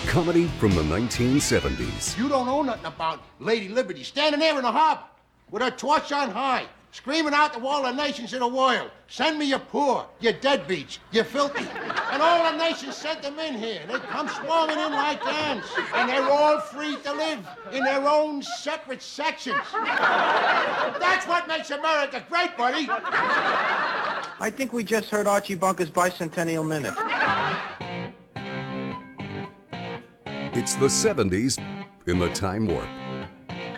Comedy from the 1970s. You don't know nothing about Lady Liberty standing there in the harbor with her torch on high, screaming out to all the nations of the world, send me your poor, your deadbeats, your filthy. And all the nations sent them in here. They come swarming in like ants. And they're all free to live in their own separate sections. That's what makes America great, buddy. I think we just heard Archie Bunker's Bicentennial Minute. It's the 70s in the Time Warp.